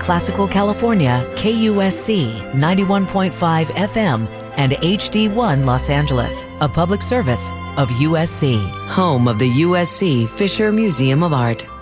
Classical California, KUSC 91.5 FM, and HD1 Los Angeles, a public service of USC, home of the USC Fisher Museum of Art.